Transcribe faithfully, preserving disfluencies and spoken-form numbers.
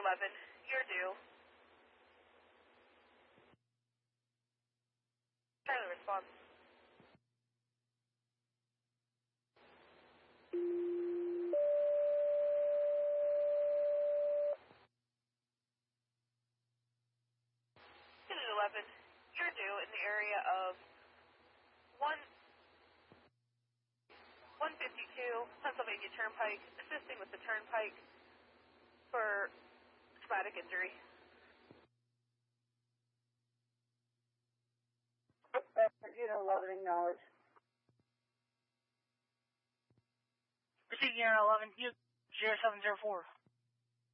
eleven, you're due. Charlie response. Unit eleven, you're due in the area of one one fifty-two Pennsylvania Turnpike, assisting with the Turnpike for traumatic injury. Unit eleven, acknowledge. Received Unit eleven, zero seven zero four.